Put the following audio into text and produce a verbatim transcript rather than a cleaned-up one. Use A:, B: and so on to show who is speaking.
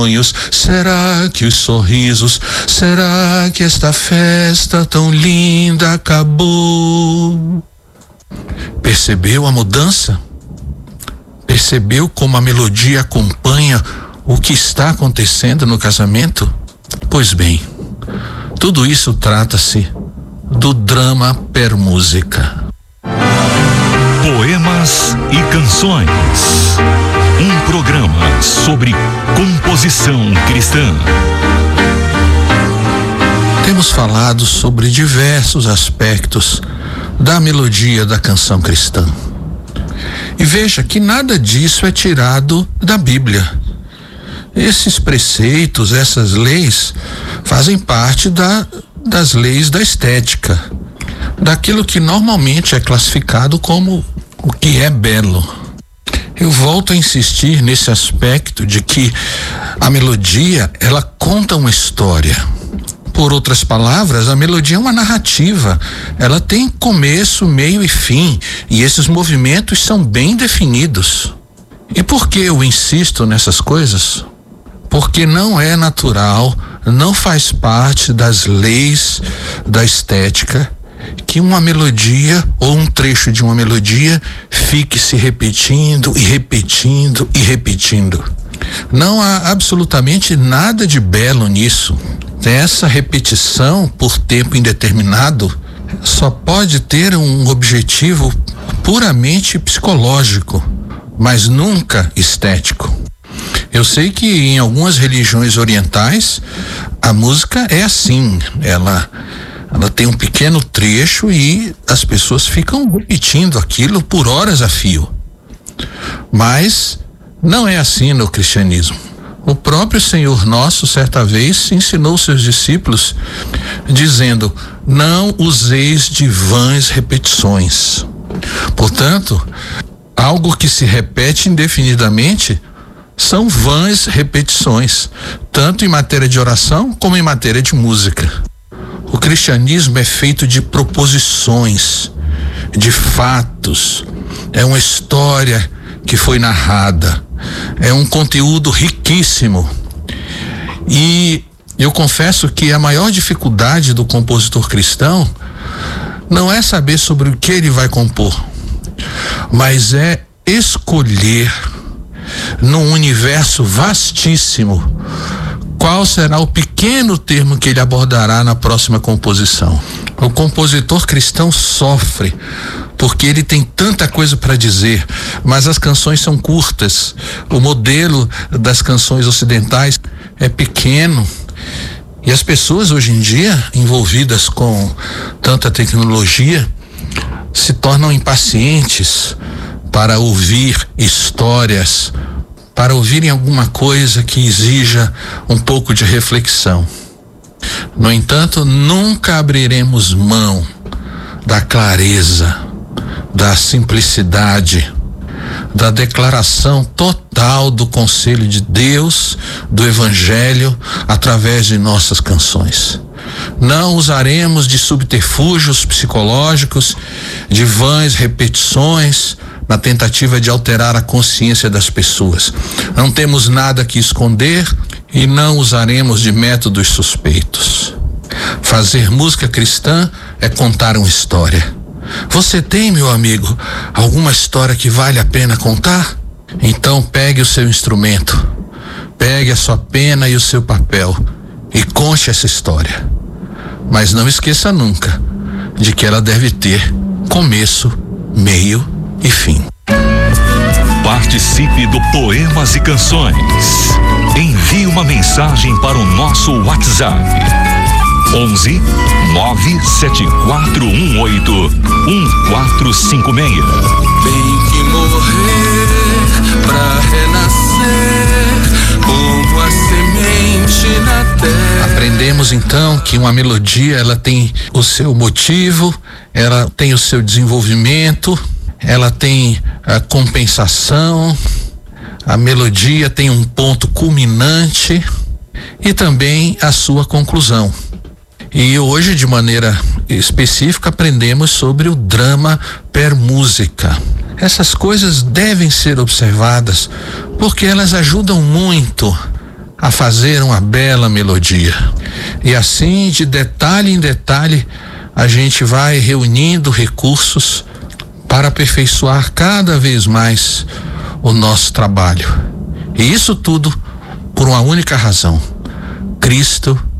A: Será que os sorrisos, será que esta festa tão linda acabou? Percebeu a mudança? Percebeu como a melodia acompanha o que está acontecendo no casamento? Pois bem, tudo isso trata-se do drama per música.
B: Poemas e canções. Um programa sobre composição cristã.
A: Temos falado sobre diversos aspectos da melodia da canção cristã. E veja que nada disso é tirado da Bíblia. Esses preceitos, essas leis, fazem parte da, das leis da estética, daquilo que normalmente é classificado como o que é belo. Eu volto a insistir nesse aspecto de que a melodia, ela conta uma história. Por outras palavras, a melodia é uma narrativa. Ela tem começo, meio e fim, e esses movimentos são bem definidos. E por que eu insisto nessas coisas? Porque não é natural, não faz parte das leis da estética que uma melodia ou um trecho de uma melodia fique se repetindo e repetindo e repetindo. Não há absolutamente nada de belo nisso. Essa repetição por tempo indeterminado só pode ter um objetivo puramente psicológico, mas nunca estético. Eu sei que em algumas religiões orientais a música é assim, ela ela tem um pequeno trecho e as pessoas ficam repetindo aquilo por horas a fio. Mas não é assim no cristianismo. O próprio Senhor nosso, certa vez, ensinou seus discípulos, dizendo: não useis de vãs repetições. Portanto, algo que se repete indefinidamente são vãs repetições, tanto em matéria de oração como em matéria de música. O cristianismo é feito de proposições, de fatos, é uma história que foi narrada, é um conteúdo riquíssimo. E eu confesso que a maior dificuldade do compositor cristão não é saber sobre o que ele vai compor, mas é escolher num universo vastíssimo qual será o pequeno termo que ele abordará na próxima composição. O compositor cristão sofre porque ele tem tanta coisa para dizer, mas as canções são curtas. O modelo das canções ocidentais é pequeno e as pessoas hoje em dia, envolvidas com tanta tecnologia, se tornam impacientes para ouvir histórias, para ouvirem alguma coisa que exija um pouco de reflexão. No entanto, nunca abriremos mão da clareza, da simplicidade, da declaração total do conselho de Deus, do Evangelho, através de nossas canções. Não usaremos de subterfúgios psicológicos, de vãs repetições, na tentativa de alterar a consciência das pessoas. Não temos nada que esconder e não usaremos de métodos suspeitos. Fazer música cristã é contar uma história. Você tem, meu amigo, alguma história que vale a pena contar? Então pegue o seu instrumento, pegue a sua pena e o seu papel e conte essa história. Mas não esqueça nunca de que ela deve ter começo, meio e fim.
B: Participe do Poemas e Canções. Envie uma mensagem para o nosso WhatsApp. onze nove sete quatro um oito um quatro cinco seis.
C: Tem que morrer pra renascer como a semente na terra.
A: Aprendemos então que uma melodia, ela tem o seu motivo, ela tem o seu desenvolvimento, ela tem a compensação, a melodia tem um ponto culminante e também a sua conclusão. E hoje, de maneira específica, aprendemos sobre o drama per música. Essas coisas devem ser observadas porque elas ajudam muito a fazer uma bela melodia. E assim, de detalhe em detalhe, a gente vai reunindo recursos para aperfeiçoar cada vez mais o nosso trabalho. E isso tudo por uma única razão: Cristo